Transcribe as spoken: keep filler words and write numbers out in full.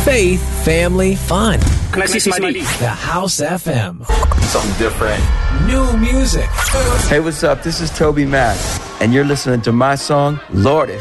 faith, family, fun. Can I see some I D? The House F M. Something different. New music. Hey, what's up? This is Toby Mac, and you're listening to my song, Lord.